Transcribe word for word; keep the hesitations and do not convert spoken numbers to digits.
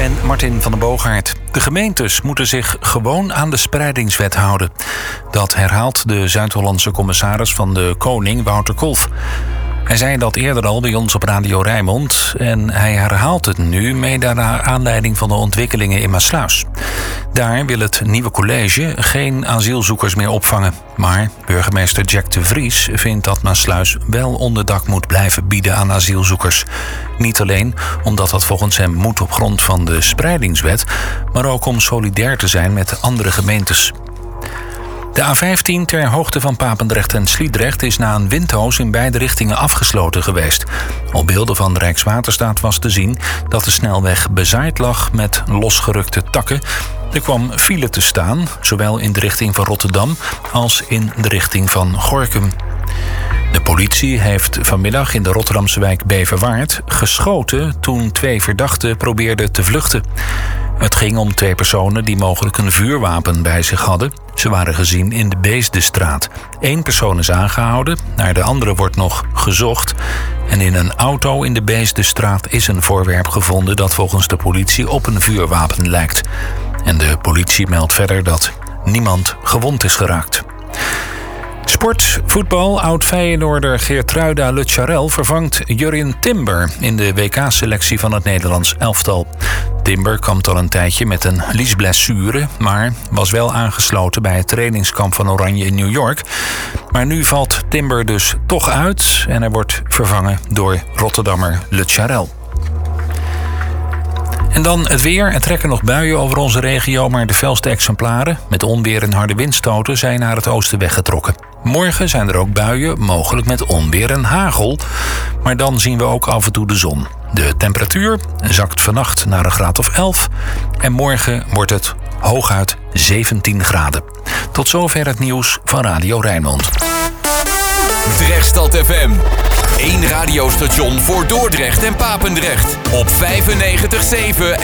ben Martin van den Boogaard. De gemeentes moeten zich gewoon aan de spreidingswet houden. Dat herhaalt de Zuid-Hollandse commissaris van de Koning, Wouter Kolff. Hij zei dat eerder al bij ons op Radio Rijnmond en hij herhaalt het nu mede naar aanleiding van de ontwikkelingen in Maassluis. Daar wil het nieuwe college geen asielzoekers meer opvangen. Maar burgemeester Jack de Vries vindt dat Maassluis wel onderdak moet blijven bieden aan asielzoekers. Niet alleen omdat dat volgens hem moet op grond van de spreidingswet, maar ook om solidair te zijn met andere gemeentes. De A vijftien ter hoogte van Papendrecht en Sliedrecht is na een windhoos in beide richtingen afgesloten geweest. Op beelden van Rijkswaterstaat was te zien dat de snelweg bezaaid lag met losgerukte takken. Er kwam file te staan, zowel in de richting van Rotterdam als in de richting van Gorinchem. De politie heeft vanmiddag in de Rotterdamse wijk Beverwaard geschoten toen twee verdachten probeerden te vluchten. Het ging om twee personen die mogelijk een vuurwapen bij zich hadden. Ze waren gezien in de Beesdestraat. Eén persoon is aangehouden, naar de andere wordt nog gezocht. En in een auto in de Beesdestraat is een voorwerp gevonden dat volgens de politie op een vuurwapen lijkt. En de politie meldt verder dat niemand gewond is geraakt. Sport, voetbal, oud-Feyenoorder Geertruida Lecharel vervangt Jurrien Timber in de W K-selectie van het Nederlands elftal. Timber kampt al een tijdje met een liesblessure, maar was wel aangesloten bij het trainingskamp van Oranje in New York. Maar nu valt Timber dus toch uit en hij wordt vervangen door Rotterdammer Lecharel. En dan het weer. Er trekken nog buien over onze regio, maar de felste exemplaren met onweer en harde windstoten zijn naar het oosten weggetrokken. Morgen zijn er ook buien, mogelijk met onweer en hagel. Maar dan zien we ook af en toe de zon. De temperatuur zakt vannacht naar een graad of elf. En morgen wordt het hooguit zeventien graden. Tot zover het nieuws van Radio Rijnmond. Drechtstad F M. Eén radiostation voor Dordrecht en Papendrecht. Op vijfennegentig komma zeven